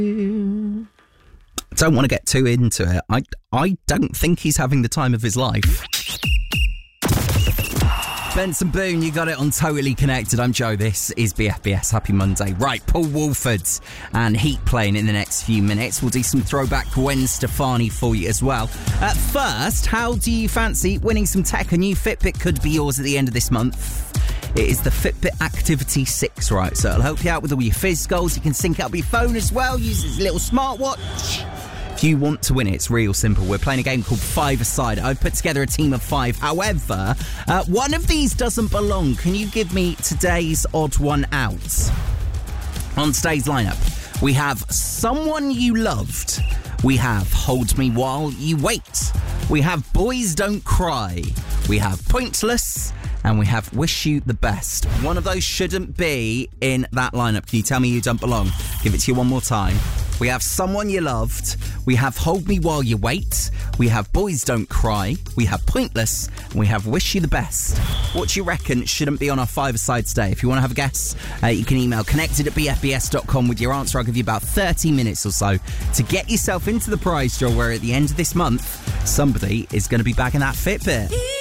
Don't want to get too into it. I don't think he's having the time of his life. Benson Boone, you got it on Totally Connected. I'm Joe. This is BFBS. Happy Monday. Right, Paul Woolford and Heat playing in the next few minutes. We'll do some throwback Gwen Stefani for you as well. At first, how do you fancy winning some tech? A new Fitbit could be yours at the end of this month. It is the Fitbit Activity 6, right? So it'll help you out with all your fizz goals. You can sync it up with your phone as well. Use this little smartwatch. If you want to win it, it's real simple. We're playing a game called Five-A-Side. I've put together a team of 5. However, one of these doesn't belong. Can you give me today's odd one out? On today's lineup, we have Someone You Loved. We have Hold Me While You Wait. We have Boys Don't Cry. We have Pointless. And we have Wish You the Best. One of those shouldn't be in that lineup. Can you tell me you don't belong? Give it to you one more time. We have Someone You Loved. We have Hold Me While You Wait. We have Boys Don't Cry. We have Pointless. And we have Wish You the Best. What do you reckon shouldn't be on our Five-A-Side today? If you want to have a guess, you can email connected@bfbs.com with your answer. I'll give you about 30 minutes or so to get yourself into the prize draw, where at the end of this month, somebody is going to be bagging that Fitbit.